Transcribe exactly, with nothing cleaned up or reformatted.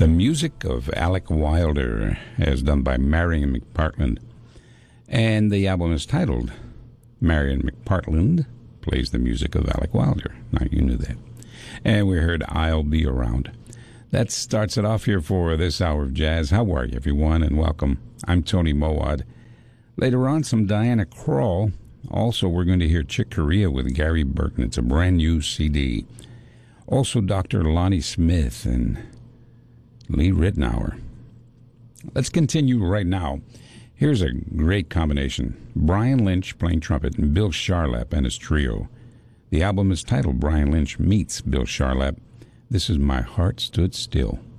The music of Alec Wilder, as done by Marion McPartland. And the album is titled Marion McPartland Plays the Music of Alec Wilder. Now, you knew that. And we heard I'll Be Around. That starts it off here for this hour of jazz. How are you, everyone, and welcome. I'm Tony Mowad. Later on, some Diana Krall. Also, we're going to hear Chick Corea with Gary Burton. It's a brand new C D. Also, Doctor Lonnie Smith and Lee Ritenour. Let's continue right now. Here's a great combination. Brian Lynch playing trumpet and Bill Charlap and his trio. The album is titled Brian Lynch Meets Bill Charlap. This is My Heart Stood Still.